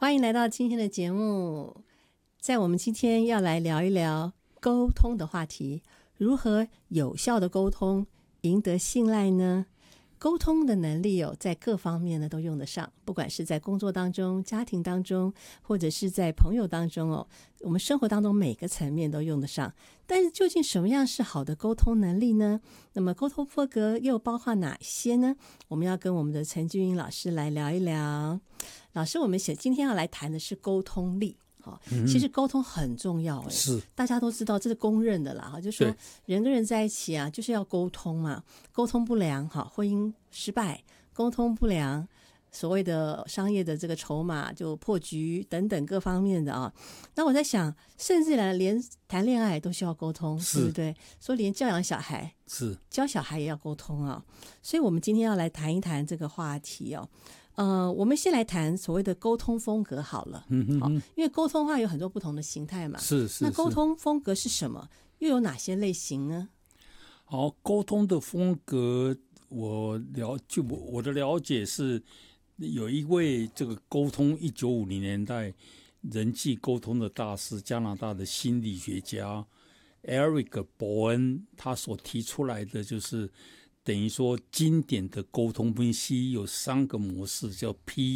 欢迎来到今天的节目。在我们今天要来聊一聊沟通的话题，如何有效的沟通，赢得信赖呢？沟通的能力在各方面呢都用得上，不管是在工作当中、家庭当中，或者是在朋友当中我们生活当中每个层面都用得上。但是究竟什么样是好的沟通能力呢？那么沟通风格又包括哪些呢？我们要跟我们的陈俊英老师来聊一聊。老师，我们今天要来谈的是沟通力。其实沟通很重要， 是大家都知道，这是公认的啦。就说人跟人在一起啊，就是要沟通嘛，沟通不良婚姻失败，沟通不良所谓的商业的这个筹码就破局等等各方面的啊。那我在想，甚至连谈恋爱都需要沟通，对不对？说连教养小孩，是教小孩也要沟通啊。所以我们今天要来谈一谈这个话题我们先来谈所谓的沟通风格好了。因为沟通的话有很多不同的形态嘛。是。那沟通风格是什么？又有哪些类型呢？ 好，沟通的风格，我的了解是，有一位这个沟通1950年代人际沟通的大师，加拿大的心理学家 Eric 伯恩，他所提出来的就是等于说经典的沟通分析有3个模式，叫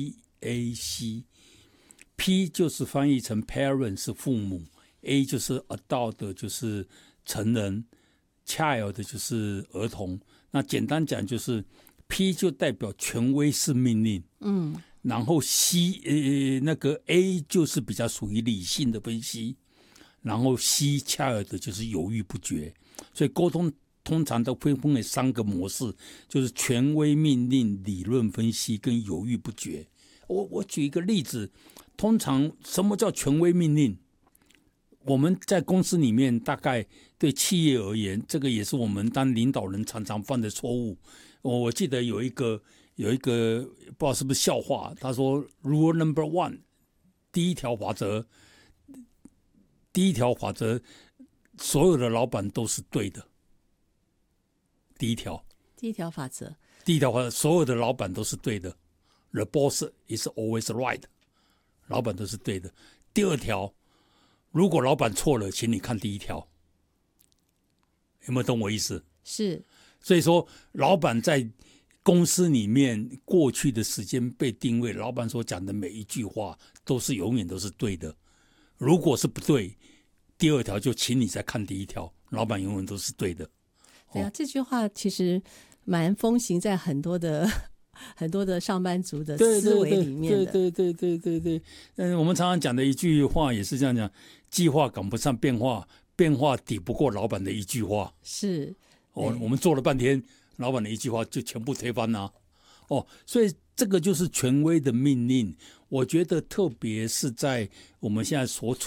PAC。P 就是翻译成 parent 是父母， A 就是 adult 就是成人， child 就是儿童。那简单讲就是 P 就代表权威式命令，然后 那个 A 就是比较属于理性的分析，然后 child 就是犹豫不决。所以沟通通常都会分为3个模式，就是权威命令、理论分析跟犹豫不决。我举一个例子，通常什么叫权威命令？我们在公司里面，大概对企业而言，这个也是我们当领导人常常犯的错误。我记得有一个不知道是不是笑话，他说 Rule number 1， 第一条法则，所有的老板都是对的。第一条法则，所有的老板都是对的。The boss is always right， 老板都是对的。第2条，如果老板错了，请你看第1条。有没有懂我意思？ 是。 所以说，老板在公司里面过去的时间被定位，老板所讲的每一句话永远都是对的。如果是不对，第2条就请你再看第1条，老板永远都是对的。 对啊，这句话其实蛮风行在很多的上班族的思维里面的。 对。我们常常讲的一句话也是这样讲：计划赶不上变化，变化抵不过老板的一句话。 是。 我们做了半天，老板的一句话就全部推翻了。所以这个就是权威的命令。我觉得特别是在我们现在所处